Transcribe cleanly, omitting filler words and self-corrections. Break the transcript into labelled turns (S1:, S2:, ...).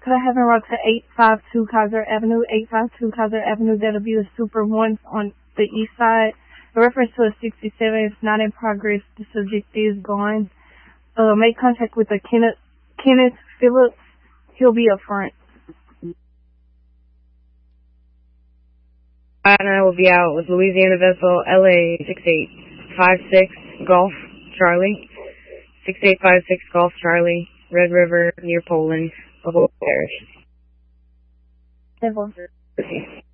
S1: could I have him route to 852 Kaiser Avenue? 852 Kaiser Avenue, that'll be the Super 1 on the east side. The reference to a 67 is not in progress. The subject is gone. Make contact with a Kenneth Phillips. He'll be up front.
S2: And I will be out with Louisiana vessel LA 6856 Golf Charlie. 6856 Golf Charlie, Red River near Poland, Parish.